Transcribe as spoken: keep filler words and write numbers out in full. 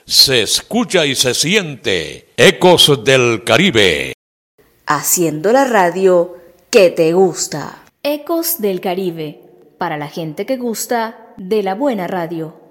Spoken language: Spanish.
se escucha y se siente. Ecos del Caribe. Haciendo la radio que te gusta. Ecos del Caribe, para la gente que gusta de la buena radio.